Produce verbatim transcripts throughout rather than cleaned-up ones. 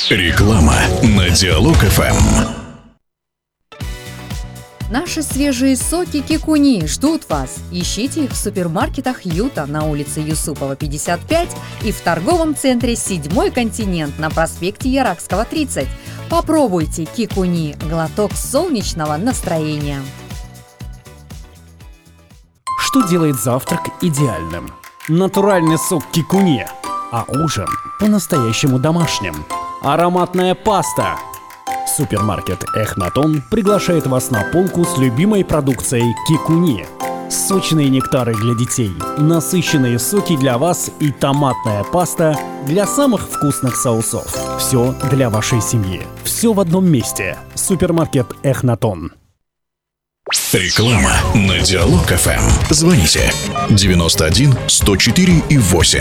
Реклама на Диалог эф эм. Наши свежие соки Кикуни ждут вас. Ищите их в супермаркетах Юта на улице Юсупова, пятьдесят пять и в торговом центре «Седьмой континент» на проспекте Яракского, тридцать. Попробуйте Кикуни – глоток солнечного настроения. Что делает завтрак идеальным? Натуральный сок Кикуни, а ужин по-настоящему домашним. Ароматная паста. Супермаркет Эхнатон приглашает вас на полку с любимой продукцией Кикуни. Сочные нектары для детей, насыщенные соки для вас и томатная паста для самых вкусных соусов. Все для вашей семьи. Все в одном месте. Супермаркет Эхнатон. Реклама на Диалог эф эм. Звоните девяносто один сто четыре и восемь.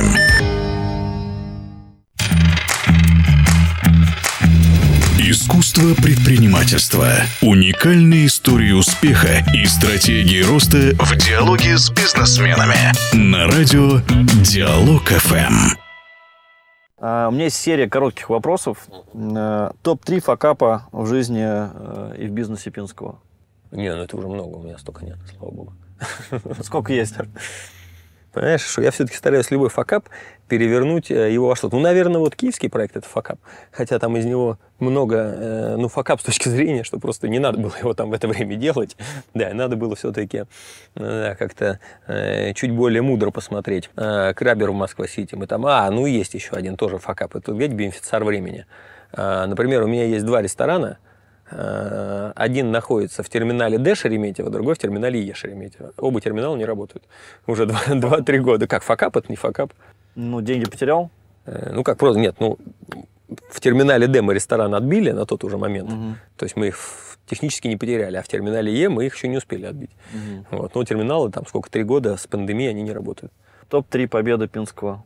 Искусство предпринимательства. Уникальные истории успеха и стратегии роста в диалоге с бизнесменами. На радио Диалог эф эм. У меня есть серия коротких вопросов. топ три факапа в жизни и в бизнесе Пинского. Не, ну это уже много, у меня столько нет, слава богу. Сколько есть? Понимаешь, что я все-таки стараюсь любой факап перевернуть его во что-то. Ну, наверное, вот киевский проект – это факап. Хотя там из него много, ну, факап с точки зрения, что просто не надо было его там в это время делать. Да, надо было все-таки да, как-то э, чуть более мудро посмотреть. Э, Крабер в Москва-Сити. Мы там, а, ну, есть еще один тоже факап. Это, видите, бенефициар времени. Э, например, у меня есть два ресторана. Один находится в терминале Д Шереметьево, другой в терминале Е Шереметьево. Оба терминала не работают. Уже два-три года. Как, факап? Это не факап. Ну, деньги потерял? Ну, как просто, нет, ну, в терминале Д мы ресторан отбили на тот уже момент. Угу. То есть мы их технически не потеряли, а в терминале Е мы их еще не успели отбить. Угу. Вот. Но терминалы, там сколько, три года с пандемией они не работают. топ три победы Пинского.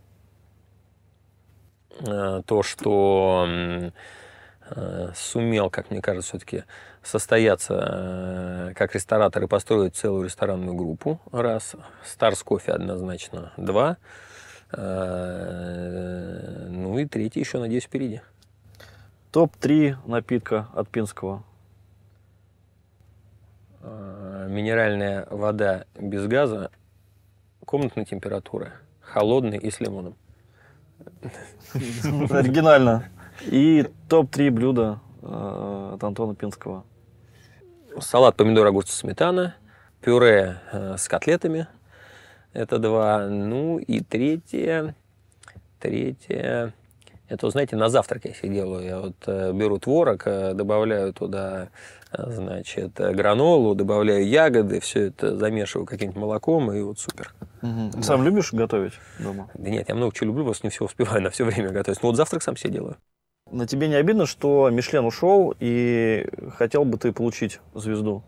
То, что... сумел, как мне кажется, все-таки состояться как ресторатор и построить целую ресторанную группу. Раз. Старс Кофе однозначно. Два. Ну и третий еще, надеюсь, впереди. топ три напитка от Пинского. Минеральная вода без газа, комнатной температуры, холодный и с лимоном. Оригинально. И топ три блюда э, от Антона Пинского. Салат помидор, огурцы, сметана. Пюре э, с котлетами. Это два. Ну и третье. Третье. Это, знаете, на завтрак я себе делаю. Я вот э, беру творог, э, добавляю туда, э, значит, гранолу, добавляю ягоды, все это замешиваю каким-нибудь молоком, и вот супер. Угу. Да. Сам любишь готовить дома? Да нет, я много чего люблю, просто не все успеваю на все время готовить. Но вот завтрак сам себе делаю. На тебе не обидно, что Мишлен ушел, и хотел бы ты получить звезду?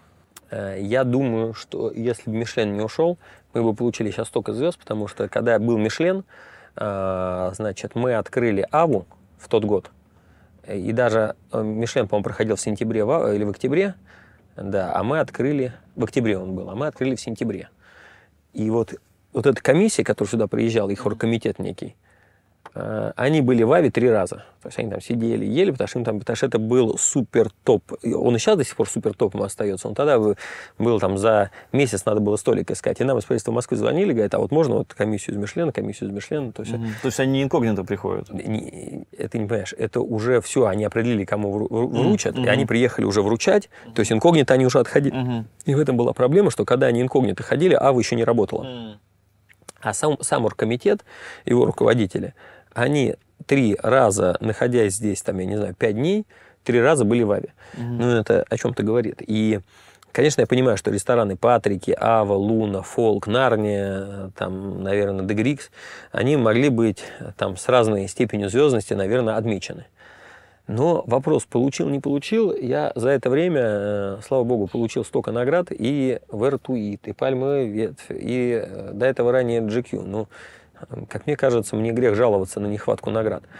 Я думаю, что если бы Мишлен не ушел, мы бы получили сейчас столько звезд, потому что когда был Мишлен, значит, мы открыли Аву в тот год, и даже Мишлен, по-моему, проходил в сентябре или в октябре, да, а мы открыли, в октябре он был, а мы открыли в сентябре. И вот, вот эта комиссия, которая сюда приезжала, их оргкомитет некий, они были в Аве три раза. То есть они там сидели, ели, потому что, там, потому что это был супер топ. Он и сейчас до сих пор супер топом остается. Он тогда был там за месяц, надо было столик искать. И нам из правительства Москвы звонили, говорят, а вот можно вот комиссию из Мишлена, комиссию из Мишлена. То есть, угу. То есть они инкогнито приходят? Не, это не понимаешь. Это уже все, они определили, кому вручат, угу. и они приехали уже вручать. То есть инкогнито они уже отходили. Угу. И в этом была проблема, что когда они инкогнито ходили, Ава еще не работала. Угу. А сам, сам оргкомитет, его руководители, они три раза, находясь здесь, там, я не знаю, пять дней, три раза были в Аве. Mm-hmm. Ну, это о чем-то говорит. И, конечно, я понимаю, что рестораны Патрики, Ава, Луна, Фолк, Нарния, там, наверное, Дегрикс, они могли быть там с разной степенью звездности, наверное, отмечены. Но вопрос, получил, не получил, я за это время, слава богу, получил столько наград и Вертуит, и Пальмовая ветвь, и до этого ранее джи кью. Ну, как мне кажется, мне грех жаловаться на нехватку наград.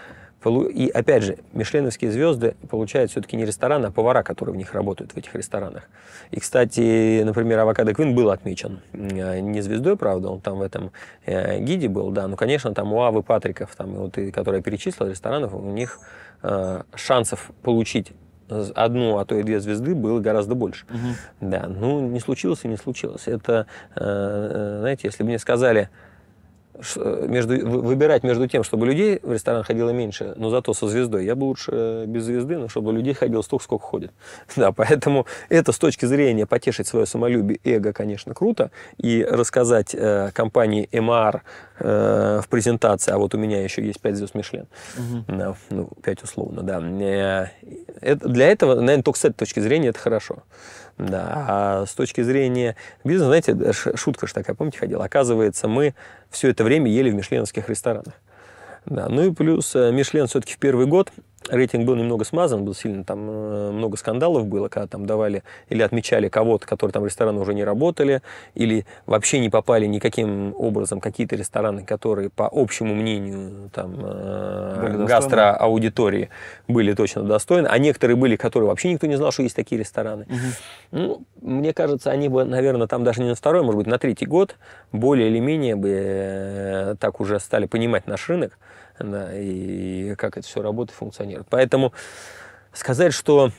И опять же, мишленовские звезды получают все-таки не рестораны, а повара, которые в них работают, в этих ресторанах. И, кстати, например, Авокадо Квин был отмечен не звездой, правда, он там в этом э, гиде был, да, но, конечно, там у Авы Патриков, там, вот, и, которые я перечислил, ресторанов, у них э, шансов получить одну, а то и две звезды было гораздо больше. Угу. Да, ну, не случилось и не случилось. Это, э, знаете, если бы мне сказали, между, выбирать между тем, чтобы людей в ресторан ходило меньше, но зато со звездой, я бы лучше без звезды, но чтобы людей ходило столько, сколько ходит. Да, поэтому это с точки зрения потешить свое самолюбие, эго, конечно, круто. И рассказать э, компании эм а эр э, в презентации, а вот у меня еще есть пять звезд Мишлен, угу. да, ну, пять условно, да. Э, это, для этого, наверное, только с этой точки зрения это хорошо. Да, а с точки зрения бизнеса, знаете, шутка же такая, помните, ходила? Оказывается, мы все это время ели в мишленовских ресторанах. Да, ну и плюс Мишлен все-таки в первый год рейтинг был немного смазан, был сильно, там много скандалов было, когда там давали или отмечали кого-то, которые там рестораны уже не работали, или вообще не попали никаким образом какие-то рестораны, которые по общему мнению там гастроаудитории были точно достойны, а некоторые были, которые вообще никто не знал, что есть такие рестораны. Угу. Ну, мне кажется, они бы, наверное, там даже не на второй, может быть, на третий год более или менее бы так уже стали понимать наш рынок, да, и как это все работает, функционирует. Поэтому сказать, что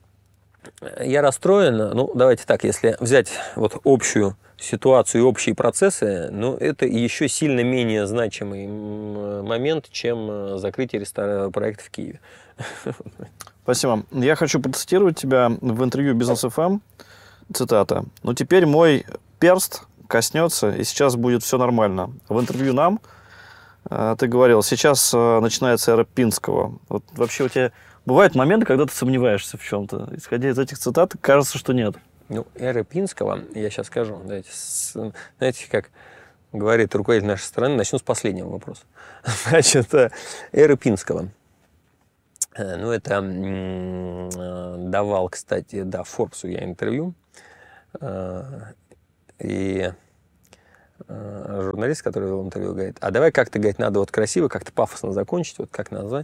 я расстроен, ну, давайте так, если взять вот общую ситуацию и общие процессы, ну, это еще сильно менее значимый момент, чем закрытие ресторана, проекта в Киеве. Спасибо. Я хочу процитировать тебя в интервью Business эф эм. Цитата. «Ну, теперь мой перст коснется, и сейчас будет все нормально». В интервью нам ты говорил, сейчас начинается эра Пинского. Вот вообще у тебя бывают моменты, когда ты сомневаешься в чем-то? Исходя из этих цитат, кажется, что нет. Ну, эра Пинского, я сейчас скажу, знаете, с, знаете, как говорит руководитель нашей страны, начну с последнего вопроса. Значит, эра Пинского. Ну, это м- давал, кстати, да, Форбсу я интервью. И журналист, который вел интервью, говорит, а давай как-то, говорит, надо вот красиво, как-то пафосно закончить, вот как назвать.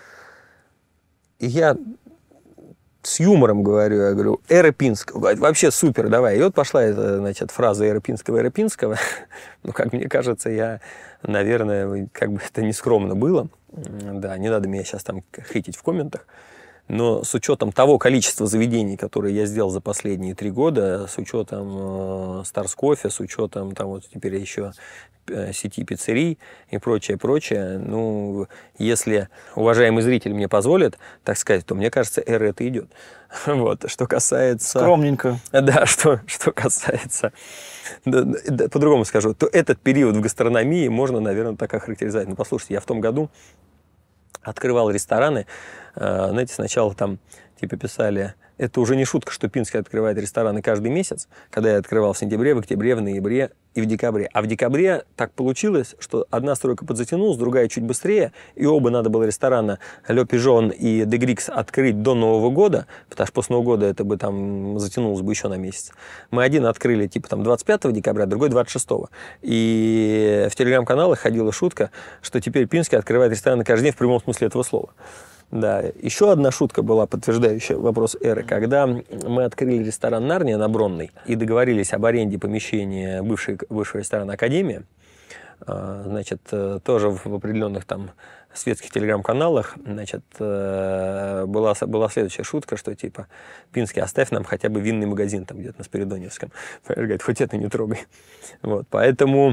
И я с юмором говорю, я говорю, эра Пинского. Говорит, вообще супер, давай. И вот пошла эта, значит, фраза эра Пинского, эра Пинского. Ну, как мне кажется, я, наверное, как бы это нескромно было. Да, не надо меня сейчас там хейтить в комментах. Но с учетом того количества заведений, которые я сделал за последние три года, с учетом э, Stars Coffee, с учетом там вот теперь еще э, сети пиццерий и прочее, прочее, ну, если уважаемый зритель мне позволит, так сказать, то мне кажется, эра это идет. Вот, что касается... Скромненько. Да, что, что касается... Да, да, по-другому скажу, то этот период в гастрономии можно, наверное, так охарактеризовать. Ну, послушайте, я в том году открывал рестораны, знаете, сначала там типа писали, это уже не шутка, что Пинский открывает рестораны каждый месяц, когда я открывал в сентябре, в октябре, в ноябре и в декабре. А в декабре так получилось, что одна стройка подзатянулась, другая чуть быстрее, и оба надо было ресторана Ле Пижон и Де Грикс открыть до Нового года, потому что после Нового года это бы там затянулось бы еще на месяц. Мы один открыли типа там двадцать пятого декабря, другой двадцать шестого. И в телеграм-каналах ходила шутка, что теперь Пинский открывает рестораны каждый день в прямом смысле этого слова. Да, еще одна шутка была, подтверждающая вопрос эры. Когда мы открыли ресторан «Нарния» на Бронной и договорились об аренде помещения бывшей, бывшего ресторана «Академия», значит, тоже в определенных там светских телеграм-каналах, значит, была, была следующая шутка, что типа, Пинский, оставь нам хотя бы винный магазин там где-то на Спиридоневском. Говорит, хоть это не трогай. Вот, поэтому...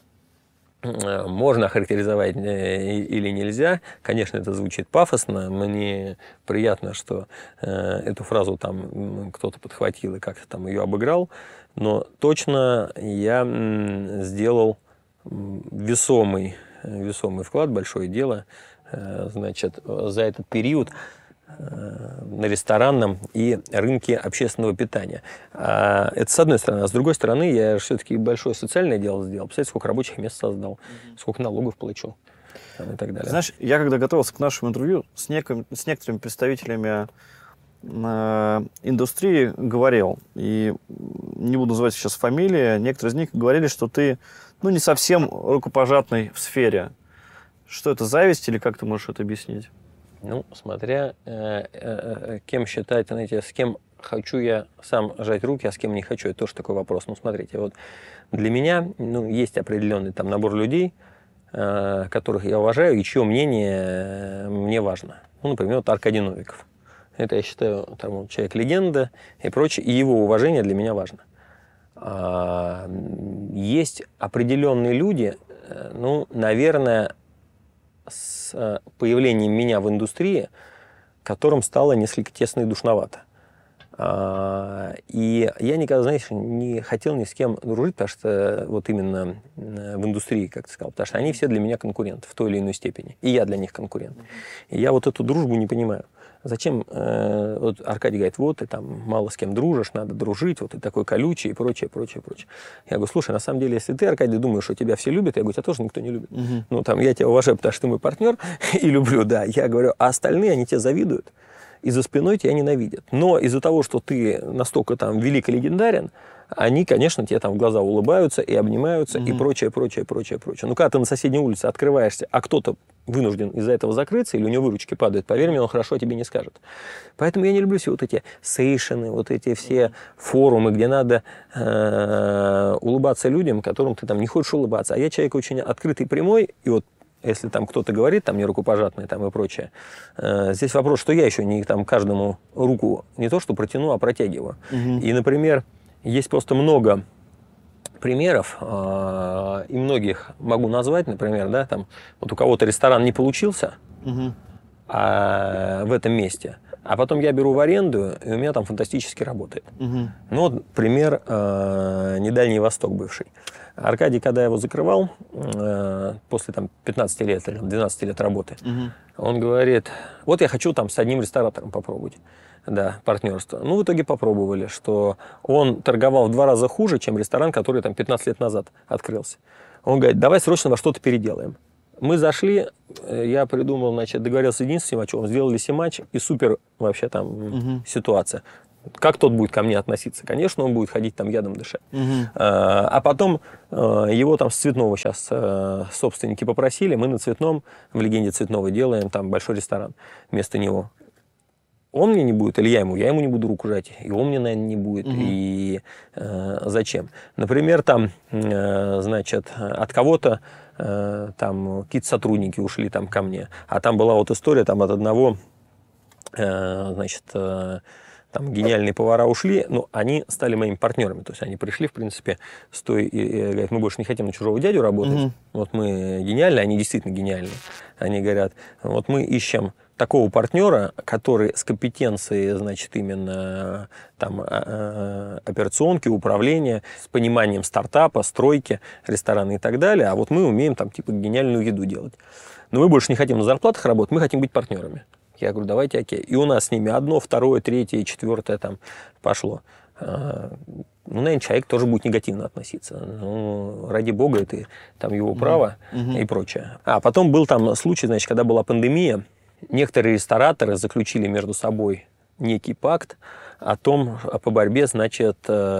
Можно охарактеризовать или нельзя. Конечно, это звучит пафосно. Мне приятно, что э, эту фразу там кто-то подхватил и как-то там ее обыграл. Но точно я м, сделал весомый, весомый вклад, большое дело, э, значит, за этот период на ресторанном и рынке общественного питания. Это с одной стороны. А с другой стороны, я все-таки большое социальное дело сделал. Представляете, сколько рабочих мест создал, mm-hmm. сколько налогов плачу и так далее. Знаешь, я когда готовился к нашему интервью, с, неким, с некоторыми представителями э, индустрии говорил, и не буду называть сейчас фамилии, некоторые из них говорили, что ты ну, не совсем рукопожатный в сфере. Что это, зависть или как ты можешь это объяснить? Ну, смотря э, э, кем считать, знаете, с кем хочу я сам жать руки, а с кем не хочу, это тоже такой вопрос. Ну, смотрите, вот для меня ну, есть определенный там набор людей, э, которых я уважаю и чье мнение мне важно. Ну, например, вот Аркадий Новиков. Это, я считаю, там, человек-легенда и прочее, и его уважение для меня важно. А, есть определенные люди, ну, наверное, с появлением меня в индустрии, которым стало несколько тесно и душновато. И я никогда, знаешь, не хотел ни с кем дружить, потому что вот именно в индустрии, как ты сказал, потому что они все для меня конкуренты в той или иной степени. И я для них конкурент. И я вот эту дружбу не понимаю. Зачем, э, вот Аркадий говорит, вот ты там мало с кем дружишь, надо дружить, вот ты такой колючий и прочее, прочее, прочее. Я говорю, слушай, на самом деле, если ты, Аркадий, думаешь, что тебя все любят, я говорю, тебя тоже никто не любит. Угу. Ну, там, я тебя уважаю, потому что ты мой партнер и люблю, да. Я говорю, а остальные, они тебе завидуют и за спиной тебя ненавидят. Но из-за того, что ты настолько там велик и легендарен, они, конечно, тебе там в глаза улыбаются и обнимаются mm-hmm. и прочее, прочее, прочее, прочее. Ну, когда ты на соседней улице открываешься, а кто-то вынужден из-за этого закрыться, или у него выручки падают, поверь мне, он хорошо о тебе не скажет. Поэтому я не люблю все вот эти сейшены, вот эти все форумы, где надо э- улыбаться людям, которым ты там не хочешь улыбаться. А я человек очень открытый, прямой, и вот если там кто-то говорит, там, не рукопожатный там, и прочее, э, здесь вопрос, что я еще не там каждому руку не то что протяну, а протягиваю. Mm-hmm. И, например, есть просто много примеров, э, и многих могу назвать, например, да, там, вот у кого-то ресторан не получился mm-hmm. а, в этом месте, а потом я беру в аренду, и у меня там фантастически работает. Mm-hmm. Ну, вот пример э, не Дальний Восток бывший. Аркадий, когда его закрывал, э, после там, пятнадцати лет или двенадцати лет работы, угу. он говорит, вот я хочу там с одним ресторатором попробовать, да, партнерство. Ну, в итоге попробовали, что он торговал в два раза хуже, чем ресторан, который там пятнадцать лет назад открылся. Он говорит, давай срочно во что-то переделаем. Мы зашли, я придумал, значит, договорился с Денисом Симачевым, сделали симач, и супер вообще там угу. ситуация. Как тот будет ко мне относиться? Конечно, он будет ходить там ядом дышать. Угу. А, а потом а, его там с Цветного сейчас а, собственники попросили, мы на Цветном, в легенде Цветного делаем там большой ресторан вместо него. Он мне не будет, или я ему, я ему не буду руку жать, и он мне, наверное, не будет. Угу. И а, зачем? Например, там, а, значит, от кого-то а, там какие-то сотрудники ушли там ко мне, а там была вот история там от одного, а, значит, а, там гениальные повара ушли, но они стали моими партнерами. То есть они пришли, в принципе, с той, и, и говорят, мы больше не хотим на чужого дядю работать. Mm-hmm. Вот мы гениальны, они действительно гениальны. Они говорят, вот мы ищем такого партнера, который с компетенцией, значит, именно там операционки, управления, с пониманием стартапа, стройки, ресторана и так далее. А вот мы умеем там типа гениальную еду делать. Но мы больше не хотим на зарплатах работать, мы хотим быть партнерами. Я говорю, давайте, окей. И у нас с ними одно, второе, третье, четвертое там пошло. Ну, наверное, человек тоже будет негативно относиться. Ну, ради бога, это там его право mm-hmm. и прочее. А потом был там случай, значит, когда была пандемия, некоторые рестораторы заключили между собой некий пакт о том, по борьбе, значит,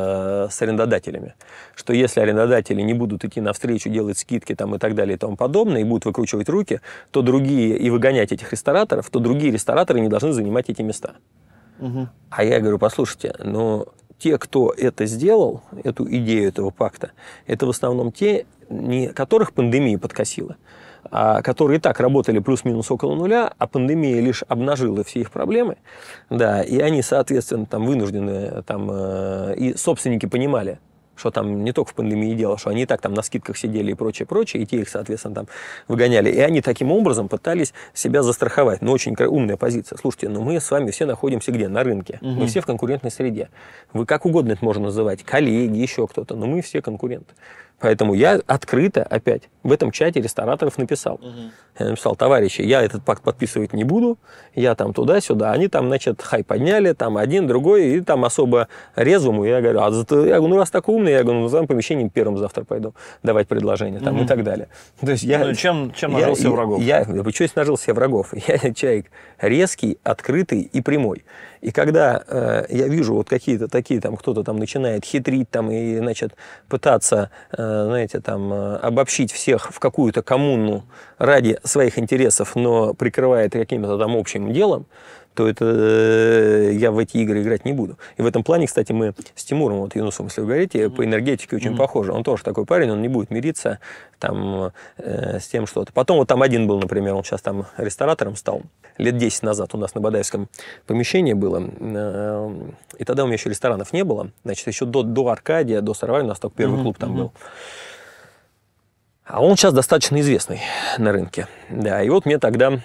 с арендодателями. Что если арендодатели не будут идти навстречу, делать скидки там, и так далее и тому подобное, и будут выкручивать руки, то другие, и выгонять этих рестораторов, то другие рестораторы не должны занимать эти места. Угу. А я говорю, послушайте, но те, кто это сделал, эту идею этого пакта, это в основном те, не, которых пандемия подкосила, а которые и так работали плюс-минус около нуля, а пандемия лишь обнажила все их проблемы, да, и они, соответственно, там вынуждены, там, э, и собственники понимали, что там не только в пандемии дело, что они и так там на скидках сидели и прочее, прочее, и те их, соответственно, там выгоняли. И они таким образом пытались себя застраховать. Ну, очень умная позиция. Слушайте, ну мы с вами все находимся где? На рынке. Угу. Мы все в конкурентной среде. Вы как угодно это можно называть, коллеги, еще кто-то, но мы все конкуренты. Поэтому я открыто опять в этом чате рестораторов написал. Угу. Я написал, товарищи, я этот пакт подписывать не буду, я там туда-сюда. Они там, значит, хай подняли, там один, другой, и там особо резвому. Я говорю, а я говорю, ну раз так умный, я говорю, ну за помещением первым завтра пойду давать предложения там, угу. и так далее. То есть я, ну, чем, чем нажил я, себе врагов? Я, я, я, что нажил себе врагов? Я человек резкий, открытый и прямой. И когда э, я вижу вот какие-то такие, там кто-то там начинает хитрить там, и, значит, пытаться э, знаете, там, обобщить всех в какую-то коммуну ради своих интересов, но прикрывая это каким-то там общим делом, то это я в эти игры играть не буду. И в этом плане, кстати, мы с Тимуром, вот Юнусом, если вы говорите, по энергетике очень mm-hmm. похожи. Он тоже такой парень, он не будет мириться там, э, с тем что-то. Потом вот там один был, например, он сейчас там ресторатором стал. Лет десять назад у нас на Бадаевском помещении было. Э, и тогда у меня еще ресторанов не было. Значит, еще до, до Аркадия, до Сарвай у нас только первый mm-hmm. клуб там mm-hmm. был. А он сейчас достаточно известный на рынке. Да, и вот мне тогда...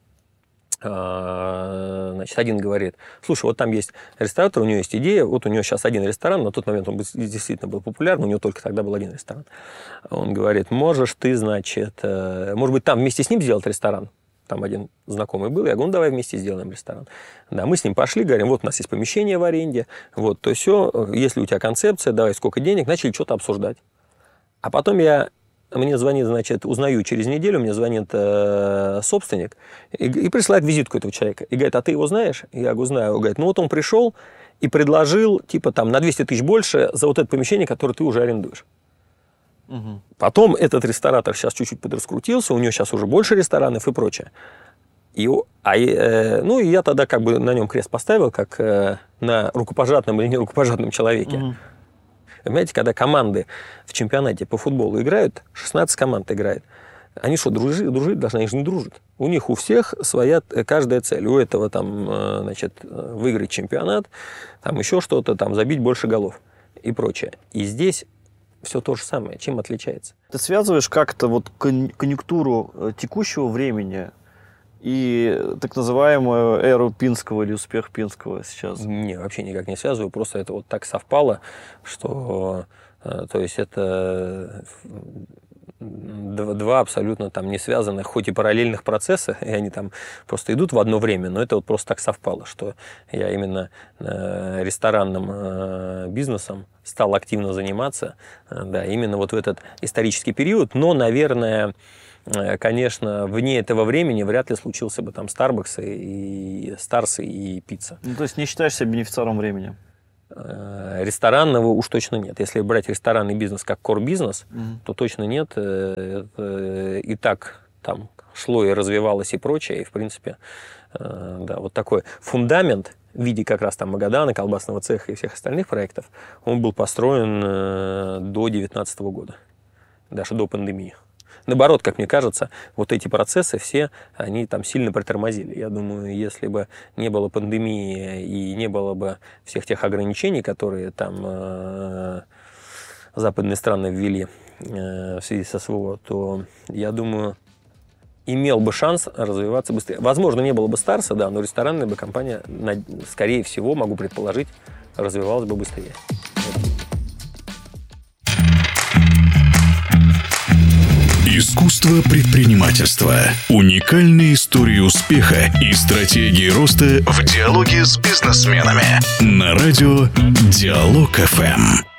Значит, один говорит, слушай, вот там есть ресторатор, у него есть идея, вот у него сейчас один ресторан, на тот момент он действительно был популярен, у него только тогда был один ресторан. Он говорит, можешь ты, значит, может быть, там вместе с ним сделать ресторан? Там один знакомый был, я говорю, ну давай вместе сделаем ресторан. Да, мы с ним пошли, говорим, вот у нас есть помещение в аренде, вот, то все, если у тебя концепция, давай сколько денег, начали что-то обсуждать. А потом я... Мне звонит, значит, узнаю через неделю, мне звонит э, собственник и, и присылает визитку этого человека. И говорит, а ты его знаешь? Я говорю, знаю. Он говорит, ну вот он пришел и предложил, типа, там, на двести тысяч больше за вот это помещение, которое ты уже арендуешь. Угу. Потом этот ресторатор сейчас чуть-чуть подраскрутился, у него сейчас уже больше ресторанов и прочее. И, а, э, ну, и я тогда как бы на нем крест поставил, как э, на рукопожатном или не рукопожатном человеке. Угу. Понимаете, когда команды в чемпионате по футболу играют, шестнадцать команд играет, они что, дружить, дружить должны? Они же не дружат. У них у всех своя каждая цель. У этого там, значит, выиграть чемпионат, там еще что-то, там забить больше голов и прочее. И здесь все то же самое. Чем отличается? Ты связываешь как-то вот конъюнктуру текущего времени и так называемую эру Пинского или успех Пинского сейчас? Не, вообще никак не связываю. Просто это вот так совпало, что то есть это два абсолютно там не связанных, хоть и параллельных процесса, и они там просто идут в одно время, но это вот просто так совпало, что я именно ресторанным бизнесом стал активно заниматься, да, именно вот в этот исторический период, но, наверное, конечно, вне этого времени вряд ли случился бы там Starbucks и Старсы и пицца. Ну, то есть не считаешь себя бенефициаром времени? Ресторанного уж точно нет. Если брать ресторанный бизнес как кор-бизнес, mm-hmm. то точно нет. Это и так там шло и развивалось и прочее. И, в принципе, да, вот такой фундамент в виде как раз там Магадана, колбасного цеха и всех остальных проектов, он был построен до две тысячи девятнадцатого года, даже до пандемии. Наоборот, как мне кажется, вот эти процессы все, они там сильно притормозили. Я думаю, если бы не было пандемии и не было бы всех тех ограничений, которые там э, западные страны ввели э, в связи со СВО, то, я думаю, имел бы шанс развиваться быстрее. Возможно, не было бы Старса, да, но ресторанная бы компания, скорее всего, могу предположить, развивалась бы быстрее. Искусство предпринимательства. Уникальные истории успеха и стратегии роста в диалоге с бизнесменами. На радио Диалог эф эм.